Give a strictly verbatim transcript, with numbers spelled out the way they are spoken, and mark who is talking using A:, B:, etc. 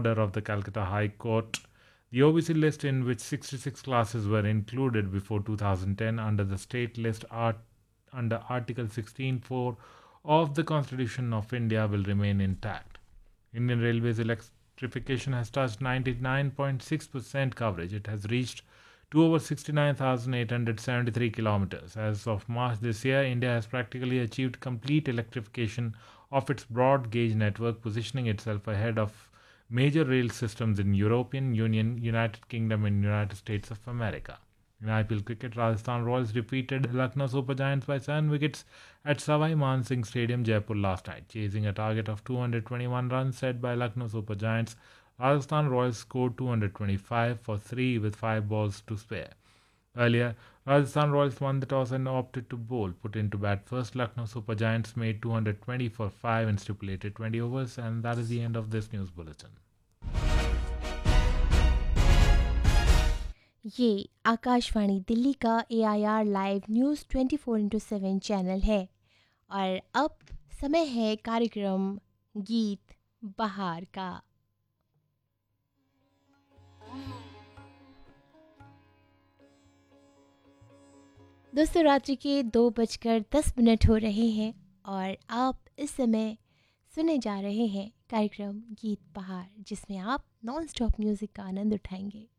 A: order of the Calcutta High Court. The O B C list, in which sixty-six classes were included before two thousand ten under the state list art, under Article sixteen point four of the Constitution of India, will remain intact. Indian Railways electrification has touched ninety-nine point six percent coverage. It has reached to over sixty-nine thousand eight hundred seventy-three kilometers. As of March this year, India has practically achieved complete electrification of its broad gauge network, positioning itself ahead of major rail systems in European Union, United Kingdom and United States of America. In I P L cricket, Rajasthan Royals defeated Lucknow Super Giants by seven wickets at Savai Man Singh Stadium, Jaipur last night. Chasing a target of two hundred twenty-one runs set by Lucknow Super Giants, Rajasthan Royals scored two hundred twenty-five for three with five balls to spare. Earlier, Rajasthan Royals won the toss and opted to bowl. Put into bat first, Lucknow Super Giants made two hundred twenty for five and stipulated twenty overs. And that is the end of this news bulletin.
B: ये आकाशवाणी दिल्ली का ए I R live news twenty four into seven channel है और अब समय है कार्यक्रम गीत बहार का। दोस्तों, रात्रि के दो बजकर दस मिनट हो रहे हैं और आप इस समय सुने जा रहे हैं कार्यक्रम गीत बहार, जिसमें आप नॉन स्टॉप म्यूज़िक का आनंद उठाएंगे।